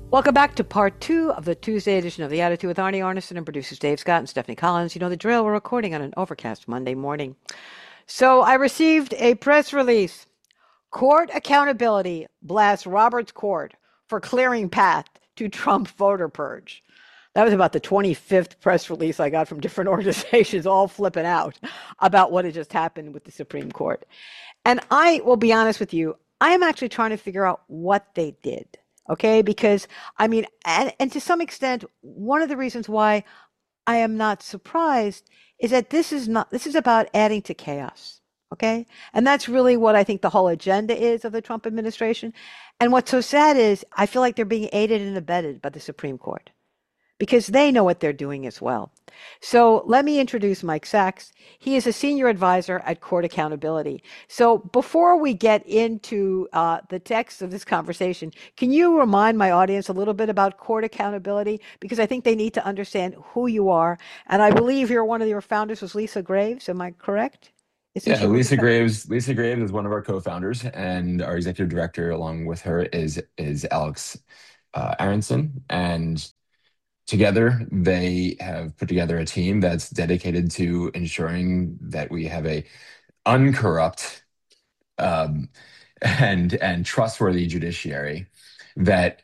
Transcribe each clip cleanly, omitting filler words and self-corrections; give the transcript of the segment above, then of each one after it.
Welcome back to part two of the Tuesday edition of The Attitude with Arnie Arnesen and producers Dave Scott and Stephanie Collins. You know the drill. We're recording on an overcast Monday morning. So I received a press release. Court accountability blasts Roberts Court for clearing path to Trump voter purge. That was about the 25th press release I got from different organizations, all flipping out about what had just happened with the Supreme Court. And I will be honest with you, I am actually trying to figure out what they did. Okay, because I mean, and to some extent, one of the reasons why I am not surprised is that this is about adding to chaos. Okay, and that's really what I think the whole agenda is of the Trump administration. And what's so sad is I feel like they're being aided and abetted by the Supreme Court because they know what they're doing as well. So let me introduce Mike Sachs. He is a senior advisor at Court Accountability. So before we get into the text of this conversation, can you remind my audience a little bit about Court Accountability? Because I think they need to understand who you are. And I believe you're one of your founders was Lisa Graves. Am I correct? Isn't Yeah, she one of your Lisa founders? Graves. Lisa Graves is one of our co-founders, and our executive director, along with her, is Alex Aronson. And together, they have put together a team that's dedicated to ensuring that we have a uncorrupt um, and trustworthy judiciary that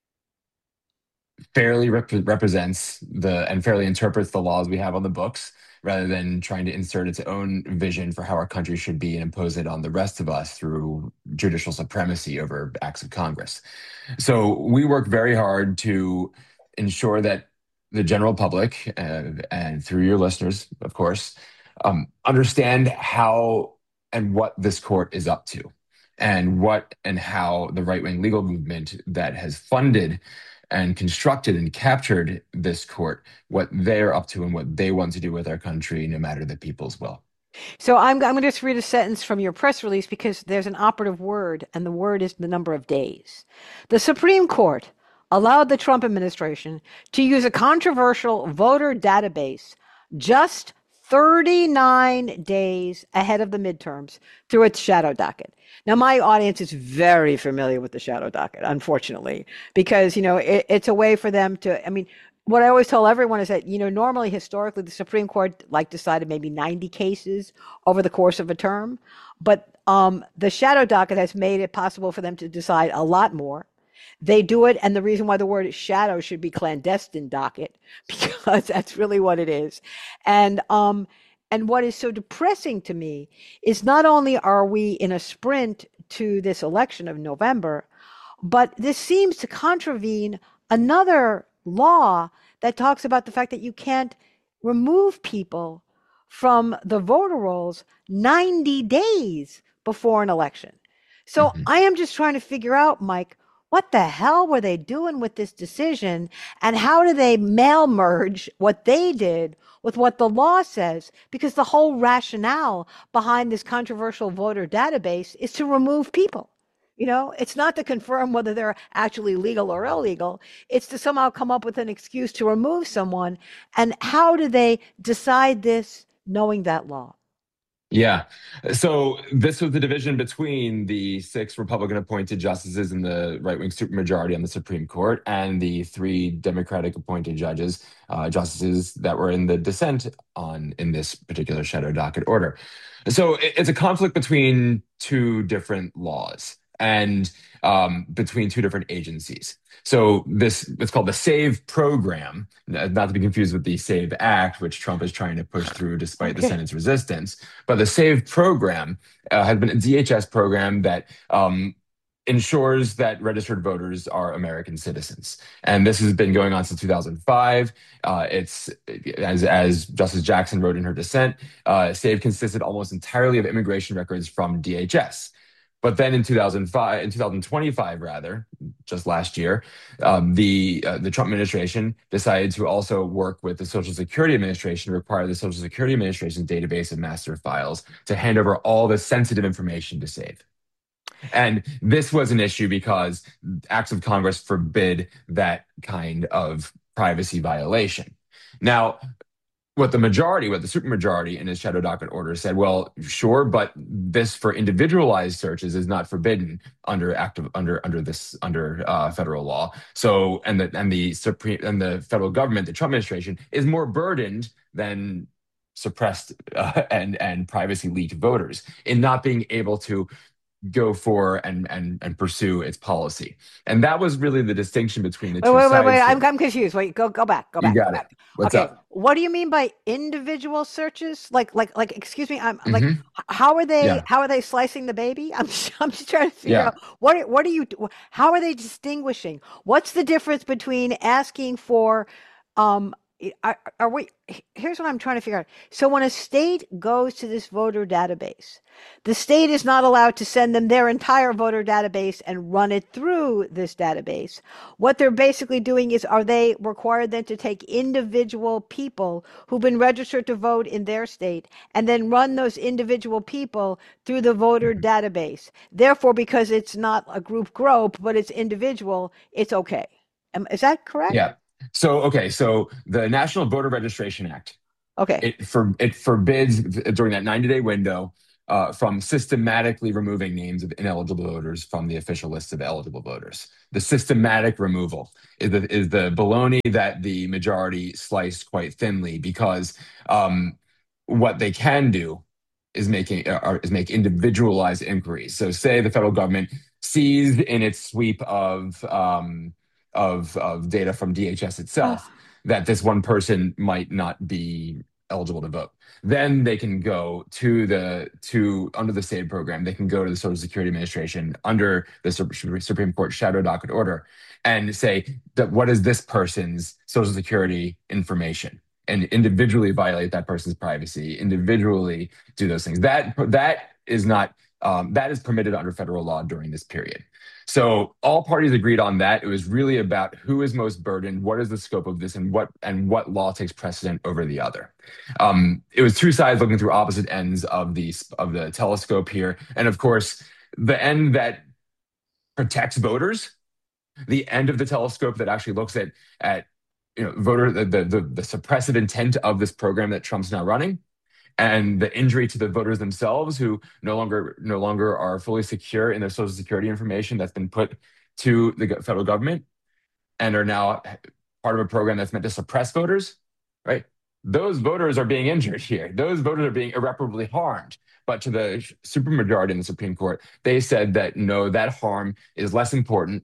fairly represents the and fairly interprets the laws we have on the books rather than trying to insert its own vision for how our country should be and impose it on the rest of us through judicial supremacy over acts of Congress. So we work very hard to ensure that the general public and through your listeners, of course, understand how and what this court is up to and what and how the right-wing legal movement that has funded and constructed and captured this court, what they're up to and what they want to do with our country, no matter the people's will. So I'm going to just read a sentence from your press release because there's an operative word, and the word is the number of days. The Supreme Court allowed the Trump administration to use a controversial voter database just 39 days ahead of the midterms through its shadow docket. Now, my audience is very familiar with the shadow docket, unfortunately, because, it's a way for them to, I mean, what I always tell everyone is that, normally historically the Supreme Court like decided maybe 90 cases over the course of a term, but the shadow docket has made it possible for them to decide a lot more. They do it, and the reason why the word shadow should be clandestine docket, because that's really what it is. And what is so depressing to me is not only are we in a sprint to this election of November, but this seems to contravene another law that talks about the fact that you can't remove people from the voter rolls 90 days before an election. So Mhm. I am just trying to figure out, Mike, what the hell were they doing with this decision? And how do they mail merge what they did with what the law says? Because the whole rationale behind this controversial voter database is to remove people. It's not to confirm whether they're actually legal or illegal. It's to somehow come up with an excuse to remove someone. And how do they decide this knowing that law? Yeah. So this was the division between the six Republican appointed justices in the right-wing supermajority on the Supreme Court and the three Democratic appointed justices that were in the dissent on in this particular shadow docket order. So it's a conflict between two different laws and between two different agencies. So this it's called the SAVE program, not to be confused with the SAVE Act, which Trump is trying to push through despite the Okay. Senate's resistance. But the SAVE program has been a DHS program that ensures that registered voters are American citizens. And this has been going on since 2005. It's as Justice Jackson wrote in her dissent, SAVE consisted almost entirely of immigration records from DHS. But then in 2025 rather, just last year, the Trump administration decided to also work with the Social Security Administration to require the Social Security Administration's database of master files to hand over all the sensitive information to SAVE. And this was an issue because acts of Congress forbid that kind of privacy violation. Now, what the supermajority in his shadow docket order said, well, sure, but this for individualized searches is not forbidden under federal law. So, and the federal government, the Trump administration, is more burdened than suppressed and privacy leaked voters in not being able to go for and pursue its policy. And that was really the distinction between the Wait, two wait, wait, wait. sides I'm, here. I'm confused. Wait, go back, go You back, go got it. back. What's Okay, up? what do you mean by individual searches? Like, excuse me, I'm like, Hmm. how are they, Yeah. how are they slicing the baby? I'm just trying to figure Yeah. out what are you, how are they distinguishing? What's the difference between asking for, are we, here's what I'm trying to figure out. So when a state goes to this voter database, the state is not allowed to send them their entire voter database and run it through this database. What they're basically doing is, are they required then to take individual people who've been registered to vote in their state and then run those individual people through the voter Mhm. database? Therefore, because it's not a group grope, but it's individual, it's okay. Is that correct? Yeah. So the National Voter Registration Act, Okay. it forbids during that 90-day window from systematically removing names of ineligible voters from the official list of eligible voters. The systematic removal is the baloney that the majority sliced quite thinly, because um, what they can do is make individualized inquiries. So, say the federal government sees in its sweep of data from DHS itself that this one person might not be eligible to vote. Then they can go to under the SAVE program. They can go to the Social Security Administration under the Supreme Court shadow docket order and say that what is this person's Social Security information, and individually violate that person's privacy, individually do those things. That is permitted under federal law during this period. So all parties agreed on that. It was really about who is most burdened, what is the scope of this, and what law takes precedent over the other. It was two sides looking through opposite ends of the telescope here, and of course, the end that protects voters, the end of the telescope that actually looks at voter the suppressive intent of this program that Trump's now running, and the injury to the voters themselves, who no longer are fully secure in their social security information that's been put to the federal government, and are now part of a program that's meant to suppress voters, right? Those voters are being injured here. Those voters are being irreparably harmed. But to the supermajority in the Supreme Court, they said that no, that harm is less important.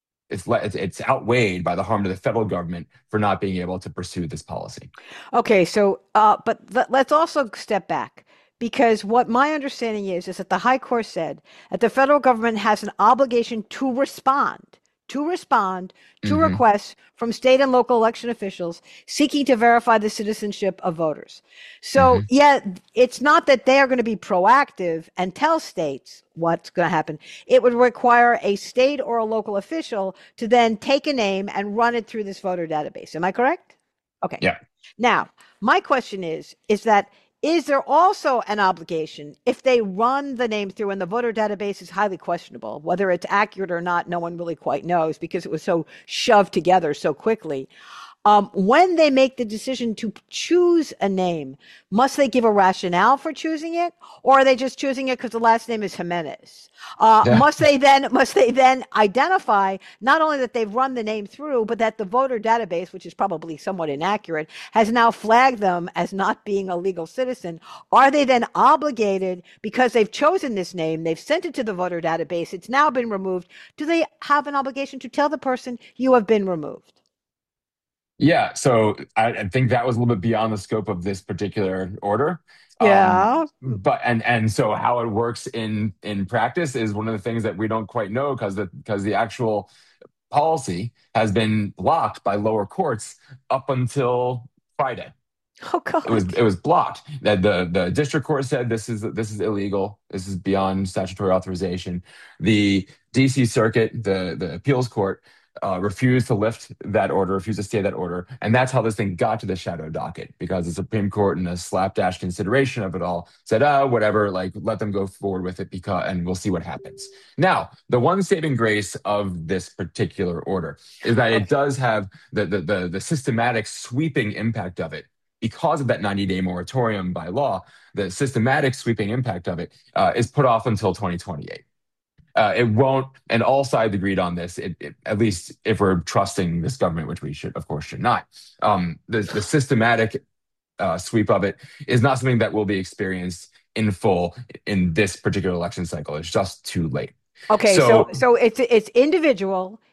It's outweighed by the harm to the federal government for not being able to pursue this policy. Okay, so but let's also step back, because what my understanding is that the High Court said that the federal government has an obligation to respond to Hmm. requests from state and local election officials seeking to verify the citizenship of voters. So, Hmm. yeah, it's not that they are going to be proactive and tell states what's going to happen. It would require a state or a local official to then take a name and run it through this voter database. Am I correct? Okay. Yeah. Now, my question is that, is there also an obligation if they run the name through and the voter database is highly questionable, whether it's accurate or not, no one really quite knows because it was so shoved together so quickly. When they make the decision to choose a name, must they give a rationale for choosing it, or are they just choosing it because the last name is Jimenez? Yeah. Must they then identify not only that they've run the name through, but that the voter database, which is probably somewhat inaccurate, has now flagged them as not being a legal citizen? Are they then obligated, because they've chosen this name, they've sent it to the voter database, it's now been removed? Do they have an obligation to tell the person you have been removed? Yeah, so I think that was a little bit beyond the scope of this particular order. Yeah. And so how it works in practice is one of the things that we don't quite know, because the actual policy has been blocked by lower courts up until Friday. Oh It was God. it was blocked. That the district court said this is illegal. This is beyond statutory authorization. The D.C. Circuit, the appeals court, refused to lift that order, refused to stay that order, and that's how this thing got to the shadow docket, because the Supreme Court, in a slapdash consideration of it all, said, whatever, like let them go forward with it, and we'll see what happens. Now, the one saving grace of this particular order is that it Okay. does have the systematic sweeping impact of it because of that 90-day moratorium by law, the systematic sweeping impact of it is put off until 2028. It won't, and all sides agreed on this, at least if we're trusting this government, which we should, of course, should not. The systematic sweep of it is not something that will be experienced in full in this particular election cycle. It's just too late. Okay, So so it's individual.